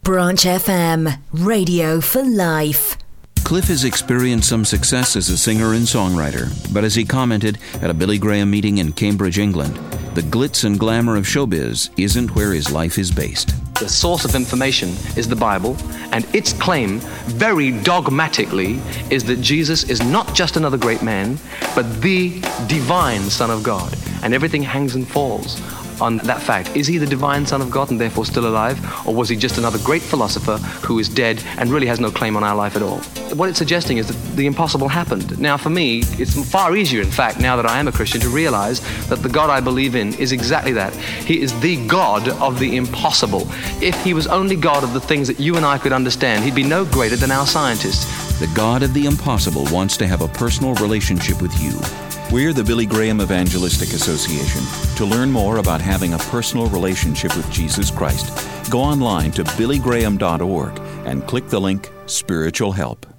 Branch FM, radio for life. Cliff has experienced some success as a singer and songwriter, but as he commented at a Billy Graham meeting in Cambridge, England, the glitz and glamour of showbiz isn't where his life is based. The source of information is the Bible, and its claim, very dogmatically, is that Jesus is not just another great man, but the divine Son of God. And everything hangs and falls on that fact. Is he the divine Son of God and therefore still alive, or was he just another great philosopher who is dead and really has no claim on our life at all? What it's suggesting is that the impossible happened. Now for me, it's far easier, in fact, now that I am a Christian, to realize that the God I believe in is exactly that. He is the God of the impossible. If he was only God of the things that you and I could understand, he'd be no greater than our scientists. The God of the impossible wants to have a personal relationship with you. We're the Billy Graham Evangelistic Association. To learn more about having a personal relationship with Jesus Christ, go online to billygraham.org and click the link Spiritual Help.